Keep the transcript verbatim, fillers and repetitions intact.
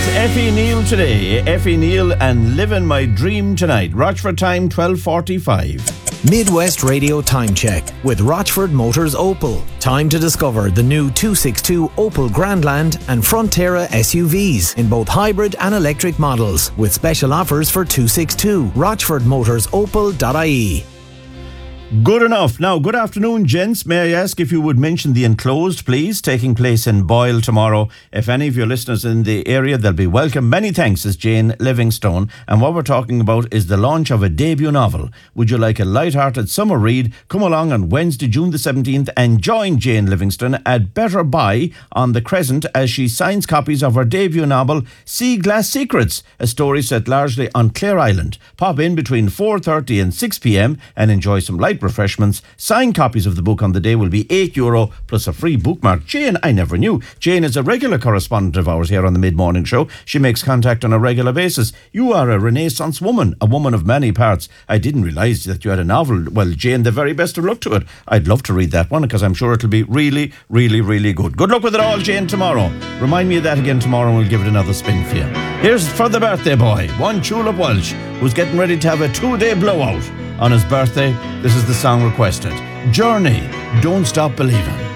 Effie Neal today. Effie Neal and Living My Dream Tonight. Rochford time twelve forty-five. Midwest Radio Time Check with Rochford Motors Opel. Time to discover the new two sixty-two Opel Grandland and Frontera S U Vs in both hybrid and electric models with special offers for two sixty-two. rochford motors opel dot I E. Good enough. Now, good afternoon, gents. May I ask if you would mention the enclosed, please, taking place in Boyle tomorrow. If any of your listeners in the area, they'll be welcome. Many thanks, is Jane Livingstone. And what we're talking about is the launch of a debut novel. Would you like a light-hearted summer read? Come along on Wednesday, June the seventeenth and join Jane Livingstone at Better Buy on the Crescent as she signs copies of her debut novel, Sea Glass Secrets, a story set largely on Clare Island. Pop in between four thirty and six p.m. and enjoy some light refreshments. Signed copies of the book on the day will be eight euro plus a free bookmark. Jane, I never knew. Jane is a regular correspondent of ours here on the Mid-Morning Show. She makes contact on a regular basis. You are a Renaissance woman, a woman of many parts. I didn't realise that you had a novel. Well, Jane, the very best of luck to it. I'd love to read that one because I'm sure it'll be really, really, really good. Good luck with it all, Jane, tomorrow. Remind me of that again tomorrow and we'll give it another spin for you. Here's for the birthday boy, one Tulip Welsh, who's getting ready to have a two-day blowout on his birthday. This is the song requested. Journey, Don't Stop Believing.